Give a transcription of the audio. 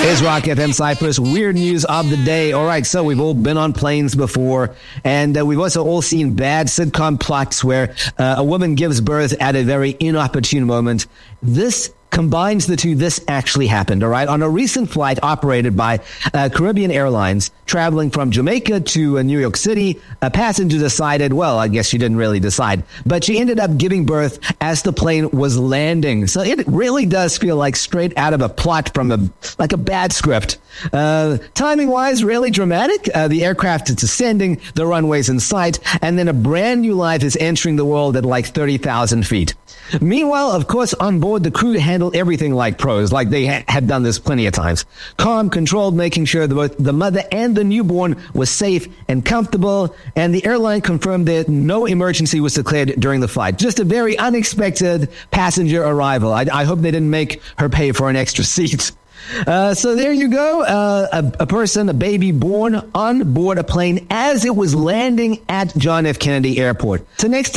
Is Rock FM Cyprus. Weird news of the day. All right, so we've all been on planes before, and we've also all seen bad sitcom plots where a woman gives birth at a very inopportune moment. This combines the two. This actually happened, all right? On a recent flight operated by Caribbean Airlines, traveling from Jamaica to New York City, a passenger decided, well, I guess she didn't really decide, but she ended up giving birth as the plane was landing. So it really does feel like straight out of a plot from a bad script. Timing-wise, really dramatic. The aircraft is ascending, the runway's in sight, and then a brand new life is entering the world at like 30,000 feet. Meanwhile, of course, on board, the crew handled everything like pros, like they had done this plenty of times. Calm, controlled, making sure that both the mother and the newborn was safe and comfortable, and the airline confirmed that no emergency was declared during the flight. Just a very unexpected passenger arrival. I hope they didn't make her pay for an extra seat. So there you go. A baby born on board a plane as it was landing at John F. Kennedy Airport. So next